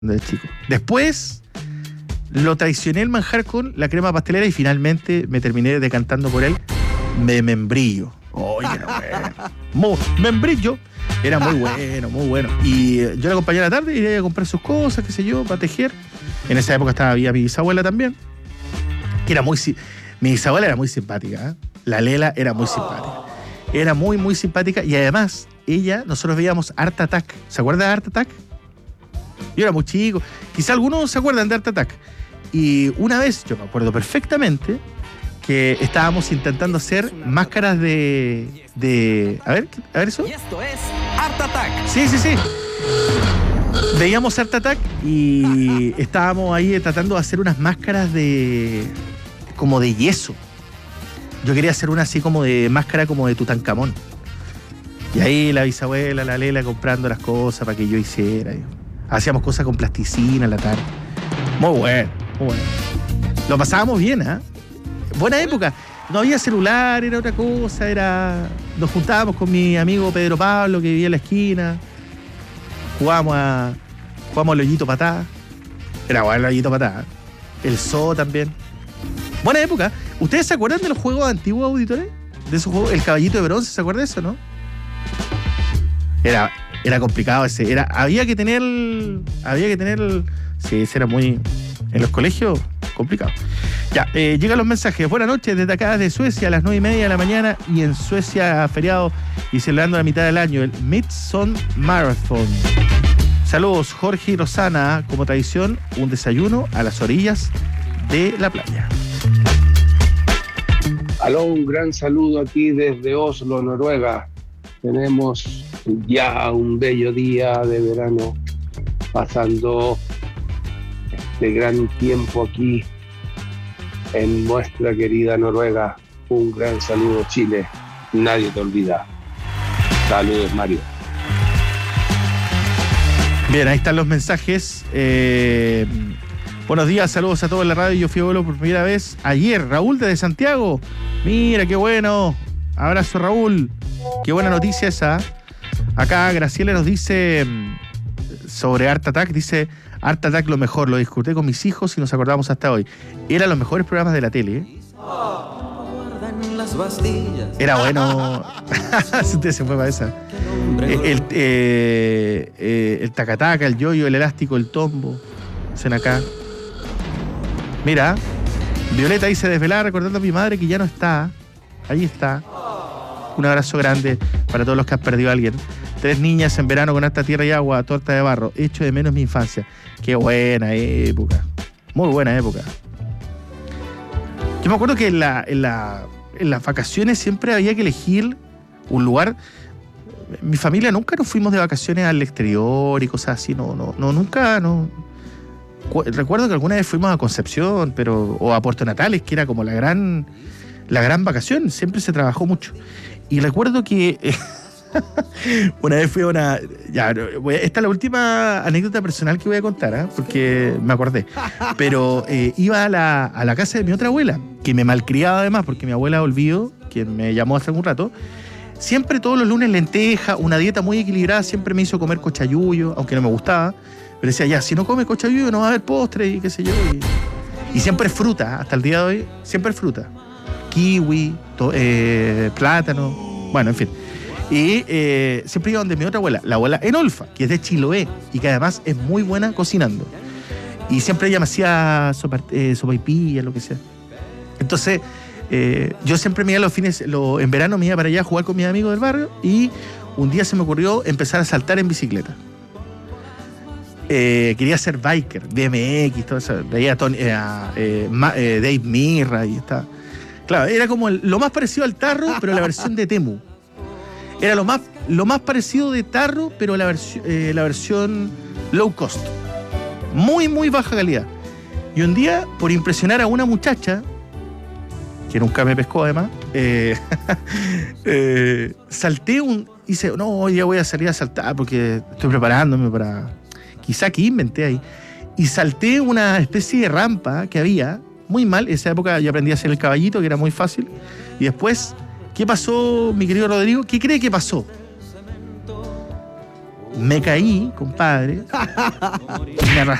de chico. Después lo traicioné el manjar con la crema pastelera y finalmente me terminé decantando por él de membrillo. Oye, bueno. Membrillo. Era muy bueno, muy bueno. Y yo la acompañé a la tarde y iba a comprar sus cosas, qué sé yo, para tejer. En esa época había mi bisabuela también, que era mi bisabuela era muy simpática, ¿eh? La Lela era muy simpática. Era muy, muy simpática y además nosotros veíamos Art Attack. ¿Se acuerdan de Art Attack? Yo era muy chico. Quizá algunos se acuerdan de Art Attack. Y una vez, yo me acuerdo perfectamente, que estábamos intentando hacer máscaras de... A ver eso. Y esto es Art Attack. Sí. Veíamos Art Attack y estábamos ahí tratando de hacer unas máscaras como de yeso. Yo quería hacer una así como de máscara como de Tutankamón. Y ahí la bisabuela, la Lela, comprando las cosas para que yo hiciera. Hacíamos cosas con plasticina en la tarde. Muy bueno, muy bueno. Lo pasábamos bien, ¿eh? Buena época. No había celular, era otra cosa, nos juntábamos con mi amigo Pedro Pablo, que vivía en la esquina. Jugábamos al hoyito patá. Era bueno el hoyito patá. El zoo también. Buena época. ¿Ustedes se acuerdan de los juegos antiguos, auditores? De esos juegos, el caballito de bronce, ¿se acuerdan de eso, no? Era complicado ese. Había que tener. Sí, ese era muy. En los colegios, complicado. Ya, llegan los mensajes. Buenas noches, desde acá, desde Suecia, a las 9:30 de la mañana. Y en Suecia, feriado y celebrando la mitad del año, el Midson Marathon. Saludos, Jorge y Rosana. Como tradición, un desayuno a las orillas de la playa. Aló, un gran saludo aquí desde Oslo, Noruega. Tenemos ya un bello día de verano, pasando este gran tiempo aquí en nuestra querida Noruega. Un gran saludo, Chile. Nadie te olvida. Saludos, Mario. Bien, ahí están los mensajes. Buenos días, saludos a todos en la radio. Yo fui a vuelo por primera vez ayer. Raúl desde Santiago. Mira, qué bueno. Abrazo, Raúl. Qué buena noticia esa. Acá Graciela nos dice sobre Art Attack. Dice, Art Attack lo mejor. Lo disfruté con mis hijos y nos acordamos hasta hoy. Eran los mejores programas de la tele, ¿eh? Era bueno. Usted se fue para esa. El tacataca, el yoyo, el elástico, el tombo. Hacen acá. Mira, Violeta dice, desvelada recordando a mi madre que ya no está. Ahí está. Un abrazo grande para todos los que han perdido a alguien. 3 niñas en verano con harta tierra y agua, torta de barro. Echo de menos mi infancia. Qué buena época. Muy buena época. Yo me acuerdo que en las vacaciones siempre había que elegir un lugar. Mi familia nunca nos fuimos de vacaciones al exterior y cosas así. Nunca. Recuerdo que alguna vez fuimos a Concepción, o a Puerto Natales, que era como la gran vacación. Siempre se trabajó mucho. Y recuerdo que una vez fui a una... esta es la última anécdota personal que voy a contar, ¿eh? Porque me acordé. Pero iba a la casa de mi otra abuela, que me malcriaba además, porque mi abuela Olvido, quien me llamó hace algún rato, siempre todos los lunes lenteja, una dieta muy equilibrada, siempre me hizo comer cochayuyo, aunque no me gustaba. Pero decía, ya, si no come cochayuyo no va a haber postre y qué sé yo. Y siempre fruta, hasta el día de hoy, siempre fruta. Kiwi, plátano, bueno, en fin. Y siempre iba donde mi otra abuela, la abuela Enolfa, que es de Chiloé y que además es muy buena cocinando. Y siempre ella me hacía sopaipillas, lo que sea. Entonces, yo siempre me iba en verano me iba para allá a jugar con mis amigos del barrio y un día se me ocurrió empezar a saltar en bicicleta. Quería ser biker, BMX, todo eso. Veía a Dave Mirra y está. Claro, era como lo más parecido al tarro, pero la versión de Temu. Era lo más parecido de tarro, pero la versión low cost. Muy, muy baja calidad. Y un día, por impresionar a una muchacha, que nunca me pescó además, salté hice, no, hoy ya voy a salir a saltar porque estoy preparándome para... Quizá que inventé ahí. Y salté una especie de rampa que había, muy mal. En esa época yo aprendí a hacer el caballito, que era muy fácil. Y después, ¿qué pasó, mi querido Rodrigo? ¿Qué cree que pasó? Me caí, compadre. Me